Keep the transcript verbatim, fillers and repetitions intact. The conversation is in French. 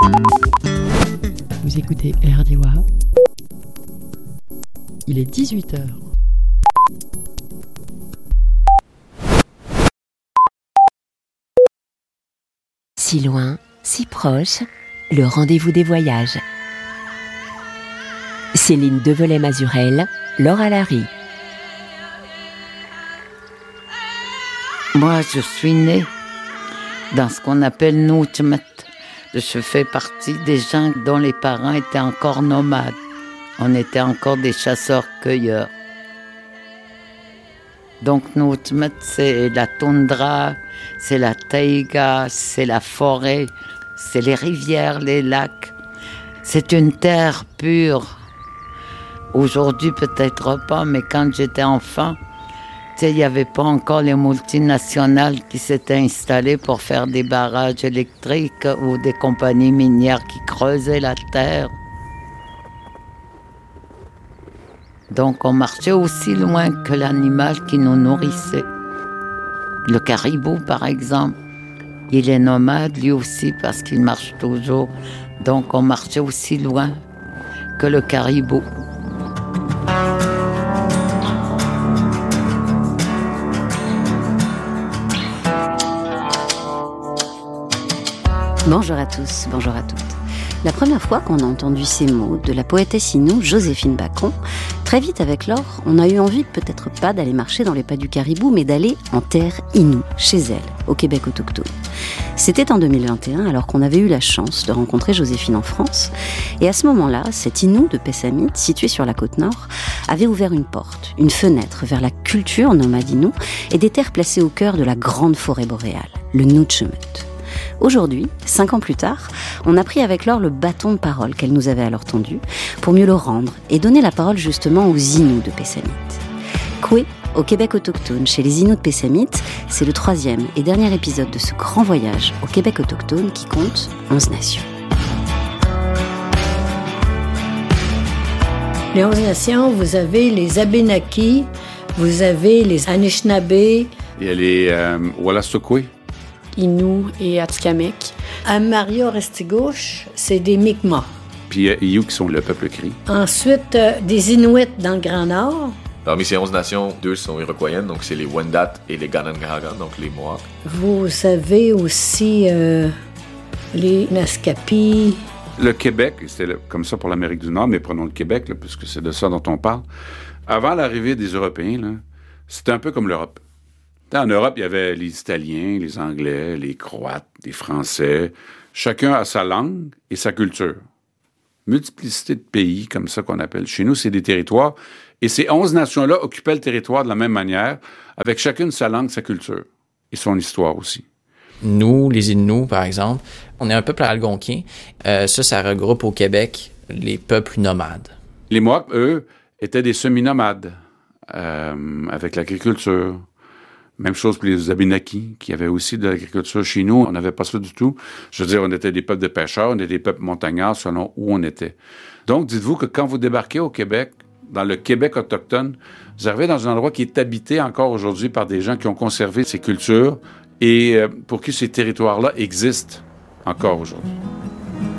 Vous écoutez R D W A. Il est dix-huit heures. Si loin, si proche, le rendez-vous des voyages. Céline Develay-Mazurel, Laura Larry. Moi, je suis née dans ce qu'on appelle Noutmet. Je fais partie des gens dont les parents étaient encore nomades. On était encore des chasseurs-cueilleurs. Donc Noutmet, c'est la toundra, c'est la taïga, c'est la forêt, c'est les rivières, les lacs. C'est une terre pure. Aujourd'hui, peut-être pas, mais quand j'étais enfant, il n'y avait pas encore les multinationales qui s'étaient installées pour faire des barrages électriques ou des compagnies minières qui creusaient la terre. Donc on marchait aussi loin que l'animal qui nous nourrissait. Le caribou, par exemple, il est nomade lui aussi parce qu'il marche toujours. Donc on marchait aussi loin que le caribou. Bonjour à tous, bonjour à toutes. La première fois qu'on a entendu ces mots de la poétesse Innu Joséphine Bacon, très vite avec Laure, on a eu envie peut-être pas d'aller marcher dans les pas du caribou, mais d'aller en terre Innu, chez elle, au Québec autochtone. C'était en deux mille vingt et un, alors qu'on avait eu la chance de rencontrer Joséphine en France. Et à ce moment-là, cette Innu de Pessamit, située sur la côte nord, avait ouvert une porte, une fenêtre vers la culture nomade Innu et des terres placées au cœur de la grande forêt boréale, le Nutchemut. Aujourd'hui, cinq ans plus tard, on a pris avec Laure le bâton de parole qu'elle nous avait alors tendu pour mieux le rendre et donner la parole justement aux Inuits de Pessamit. Koué, au Québec autochtone, chez les Inuits de Pessamit, c'est le troisième et dernier épisode de ce grand voyage au Québec autochtone qui compte onze nations. Les onze nations, vous avez les Abénakis, vous avez les Anishinabés. Il y a les euh, Wolastoqey. Innu et Atikamekw. À Maria-Restigouche, c'est des Mi'kmaq. Puis il y a Iyu qui sont le peuple cri. Ensuite, euh, des Inuits dans le Grand Nord. Parmi ces onze nations, deux sont iroquoiennes, donc c'est les Wendat et les Ganangara, donc les Mohawks. Vous avez aussi euh, les Naskapi. Le Québec, c'était le, comme ça pour l'Amérique du Nord, mais prenons le Québec, là, puisque c'est de ça dont on parle. Avant l'arrivée des Européens, là, c'était un peu comme l'Europe. En Europe, il y avait les Italiens, les Anglais, les Croates, les Français. Chacun a sa langue et sa culture. Multiplicité de pays, comme ça qu'on appelle. Chez nous, c'est des territoires. Et ces onze nations-là occupaient le territoire de la même manière, avec chacune sa langue, sa culture. Et son histoire aussi. Nous, les Inuits, par exemple, on est un peuple algonquin. Euh, ça, ça regroupe au Québec les peuples nomades. Les Mohawks, eux, étaient des semi-nomades, euh, avec l'agriculture. Même chose pour les Abénakis, qui avaient aussi de l'agriculture chez nous. On n'avait pas ça du tout. Je veux dire, on était des peuples de pêcheurs, on était des peuples montagnards selon où on était. Donc, dites-vous que quand vous débarquez au Québec, dans le Québec autochtone, vous arrivez dans un endroit qui est habité encore aujourd'hui par des gens qui ont conservé ces cultures et pour qui ces territoires-là existent encore aujourd'hui.